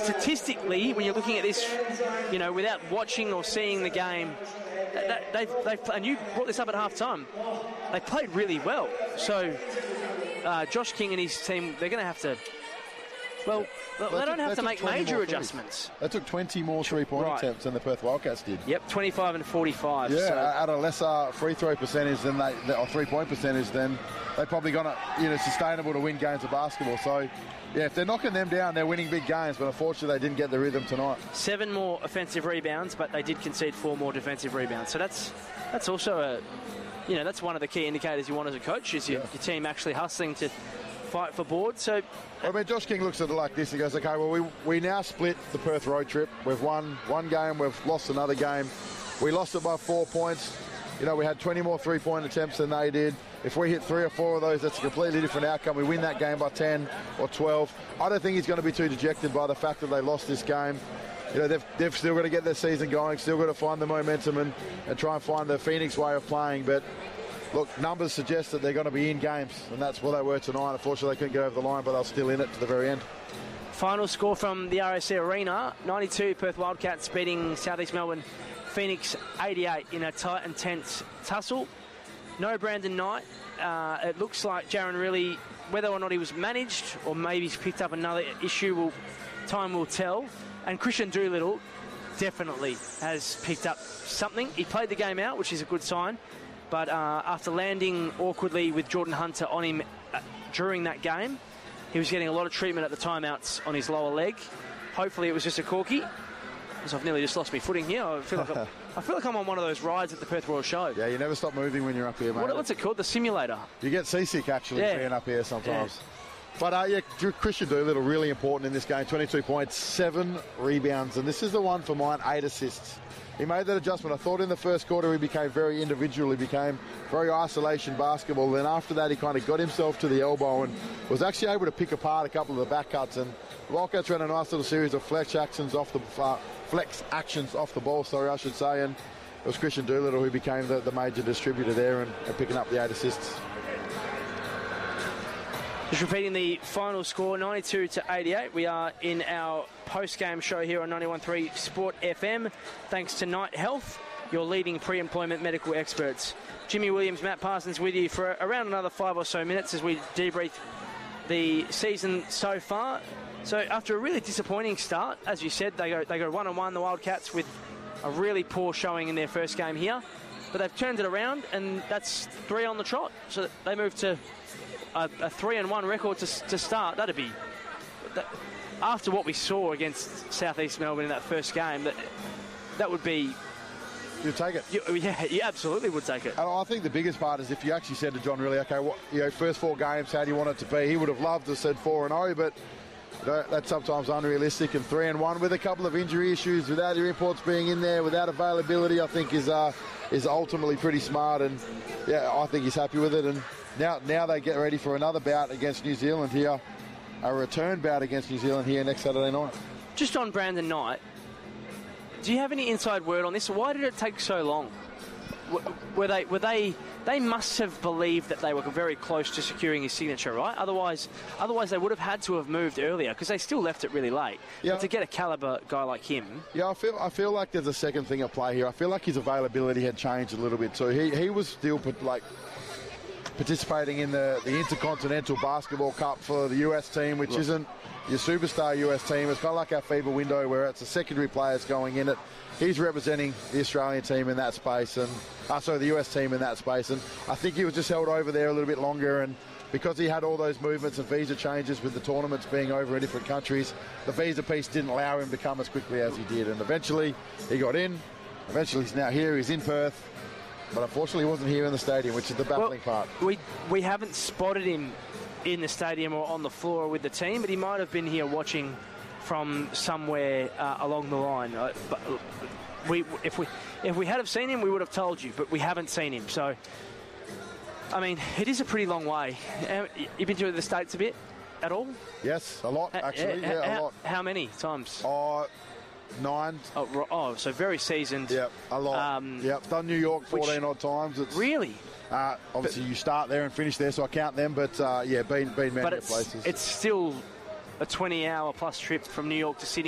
statistically, when you're looking at this, without watching or seeing the game, and you brought this up at half-time, they played really well. So Josh King and his team, they're going to have to... Well, they don't have to make major adjustments. They took 20 more three-point attempts than the Perth Wildcats did. Yep, 25 and 45. Yeah, so. At a lesser free throw percentage than or three-point percentage, then they probably got it sustainable to win games of basketball. So, yeah, if they're knocking them down, they're winning big games. But unfortunately, they didn't get the rhythm tonight. 7 more offensive rebounds, but they did concede 4 more defensive rebounds. So that's also that's one of the key indicators you want as a coach, is your team actually hustling to fight for board. So I mean, Josh King looks at it like this. He goes, okay, well, we now split the Perth road trip. We've won one game, we've lost another game. We lost it by 4 points. We had 20 more three-point attempts than they did. If we hit 3 or 4 of those, that's a completely different outcome. We win that game by 10 or 12. I don't think he's going to be too dejected by the fact that they lost this game. They've still got to get their season going, still got to find the momentum and try and find the Phoenix way of playing. But look, numbers suggest that they're going to be in games, and that's what they were tonight. Unfortunately, they couldn't get over the line, but they're still in it to the very end. Final score from the RSC Arena, 92 Perth Wildcats beating Southeast Melbourne Phoenix 88 in a tight and tense tussle. No Brandon Knight. It looks like Jaron really, whether or not he was managed or maybe he's picked up another issue, time will tell. And Christian Doolittle definitely has picked up something. He played the game out, which is a good sign. But after landing awkwardly with Jordan Hunter on him during that game, he was getting a lot of treatment at the timeouts on his lower leg. Hopefully it was just a corky, because I've nearly just lost my footing here. I feel like I'm on one of those rides at the Perth Royal Show. Yeah, you never stop moving when you're up here, mate. What's it called? The simulator. You get seasick, actually, being up here sometimes. Yeah. But, Christian Doolittle, really important in this game. 22 points, 7 rebounds. And this is the one for mine, 8 assists. He made that adjustment. I thought in the first quarter he became very individual. He became very isolation basketball. Then after that, he kind of got himself to the elbow and was actually able to pick apart a couple of the back cuts. And the Wildcats ran a nice little series of flex actions off the ball, and it was Christian Doolittle who became the major distributor there and picking up the 8 assists. Just repeating the final score, 92 to 88. We are in our post-game show here on 91.3 Sport FM. Thanks to Knight Health, your leading pre-employment medical experts. Jimmy Williams, Matt Parsons with you for around another 5 or so minutes as we debrief the season so far. So after a really disappointing start, as you said, they go 1-1, the Wildcats, with a really poor showing in their first game here. But they've turned it around, and that's 3 on the trot. So they move to a 3-1 record to start. That'd be... After what we saw against Southeast Melbourne in that first game, that would be... You'd take it. You absolutely would take it. And I think the biggest part is if you actually said to John Rillie, okay, first 4 games, how do you want it to be? He would have loved to have said 4-0, but that's sometimes unrealistic. And 3-1 with a couple of injury issues, without your imports being in there, without availability, I think is ultimately pretty smart. And yeah, I think he's happy with it. And now they get ready for another bout against New Zealand here, a return bout against New Zealand here next Saturday night. Just on Brandon Knight, do you have any inside word on this? Why did it take so long? They must have believed that they were very close to securing his signature, right? Otherwise they would have had to have moved earlier, because they still left it really late. Yeah. But to get a caliber guy like him... Yeah, I feel like there's a second thing at play here. I feel like his availability had changed a little bit too. He was still participating in the Intercontinental Basketball Cup for the US team, which isn't your superstar US team. It's kind of like our FIBA window where it's the secondary players going in it. He's representing the Australian team in that space, and the US team in that space. And I think he was just held over there a little bit longer, and because he had all those movements and visa changes with the tournaments being over in different countries, the visa piece didn't allow him to come as quickly as he did. And eventually he got in. Eventually he's now here. He's in Perth. But unfortunately he wasn't here in the stadium, which is the baffling part. We haven't spotted him in the stadium or on the floor with the team, but he might have been here watching from somewhere along the line. But if we had have seen him, we would have told you, but we haven't seen him. So, I mean, it is a pretty long way. You've been to the States a bit at all? Yes, a lot, actually. A lot. How many times? 9. So very seasoned. Yeah, a lot. Done New York 14 odd times. Really? Obviously, you start there and finish there, so I count them. But been many places. It's still a 20-hour plus trip from New York to Sydney.